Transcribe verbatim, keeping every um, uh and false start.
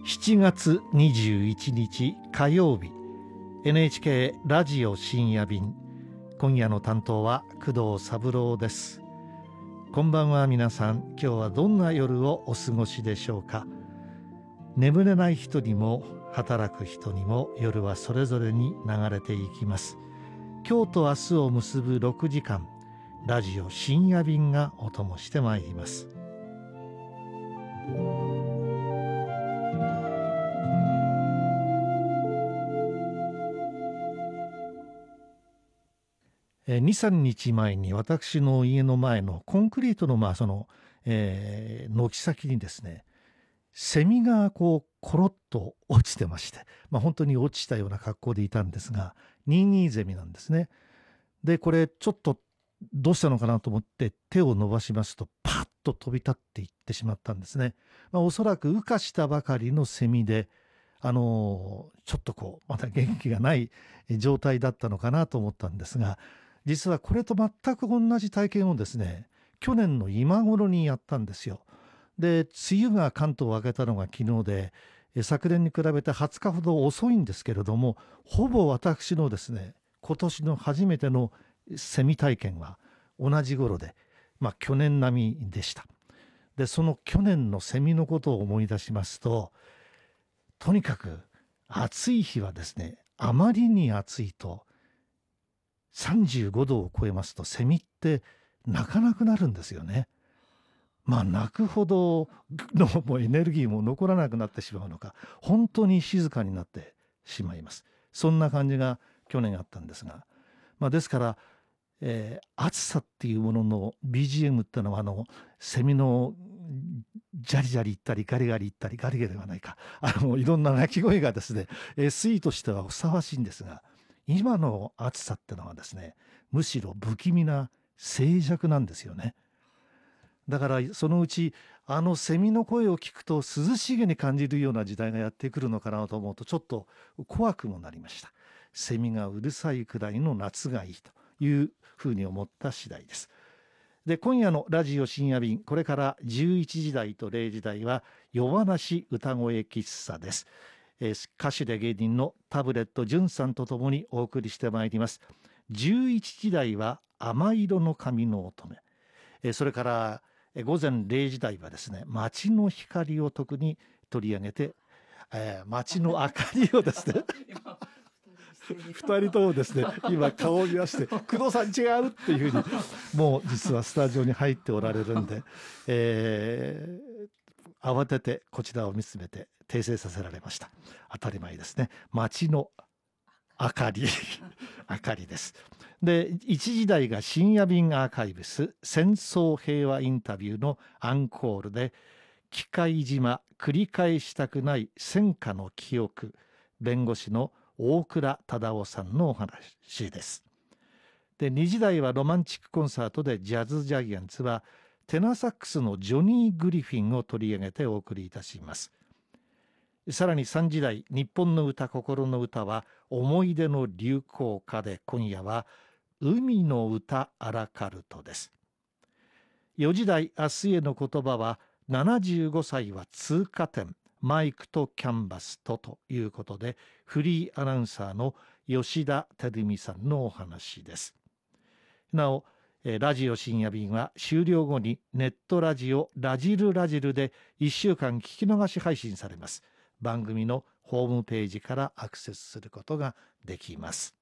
しちがつにじゅういちにち火曜日、 エヌエイチケー ラジオ深夜便。今夜の担当は工藤三郎です。こんばんは皆さん、今日はどんな夜をお過ごしでしょうか。眠れない人にも働く人にも夜はそれぞれに流れていきます。今日と明日を結ぶろくじかん、ラジオ深夜便がお供してまいります。に、さんにちまえに私の家の前のコンクリートのまあその、えー、軒先にですね、セミがこうコロッと落ちてまして、まあ、本当に落ちたような格好でいたんですが、ニーニーゼミなんですね。でこれちょっとどうしたのかなと思って手を伸ばしますと、パッと飛び立っていってしまったんですね。まあ、おそらく羽化したばかりのセミで、あのー、ちょっとこうまた元気がない状態だったのかなと思ったんですが、実はこれと全く同じ体験をですね、去年の今頃にやったんですよ。で梅雨が関東を明けたのが昨日で、昨年に比べてはつかほど遅いんですけれども、ほぼ私のですね今年の初めてのセミ体験は同じ頃で、まあ去年並みでした。でその去年のセミのことを思い出しますと、とにかく暑い日はですね、あまりに暑いとさんじゅうごどを超えますとセミって鳴かなくなるんですよね。まあ鳴くほどのもうエネルギーも残らなくなってしまうのか、本当に静かになってしまいます。そんな感じが去年あったんですが、まあ、ですから、えー、暑さっていうものの ビージーエム ってのはあのセミのジャリジャリ言ったりガリガリ言ったり、ガリガリではないか、あのいろんな鳴き声がですね、えー、水としてはふさわしいんですが、今の暑さってのはですね、むしろ不気味な静寂なんですよね。だからそのうちあのセミの声を聞くと涼しげに感じるような時代がやってくるのかなと思うと、ちょっと怖くもなりました。セミがうるさいくらいの夏がいいというふうに思った次第です。で今夜のラジオ深夜便、これからじゅういちじ台とれいじ台は夜話歌声喫茶です。えー、歌手で芸人のタブレット純さんとともにお送りしてまいります。じゅういちじ台は甘色の髪の乙女、えー、それから午前れいじ台はですね、街の光を特に取り上げて、えー、街の明かりをですねふたりともですね、今顔を見まして工藤さん違うっていうふうにもう実はスタジオに入っておられるんで、えー、慌ててこちらを見つめて訂正させられました。当たり前ですね。街の明かり明かりです。でいちじ台が深夜便アーカイブス戦争平和インタビューのアンコールで、機械島繰り返したくない戦火の記憶、弁護士の大倉忠夫さんのお話です。でにじ台はロマンチックコンサートでジャズジャイアンツはテナーサックスのジョニー・グリフィンを取り上げてお送りいたします。さらにさんじ台日本の歌心の歌は思い出の流行歌で、今夜は海の歌アラカルトです。よじ台明日への言葉はななじゅうごさいは通過点、マイクとキャンバスとということで、フリーアナウンサーの吉田照美さんのお話です。なおラジオ深夜便は終了後にネットラジオラジルラジルでいっしゅうかん聞き逃し配信されます。番組のホームページからアクセスすることができます。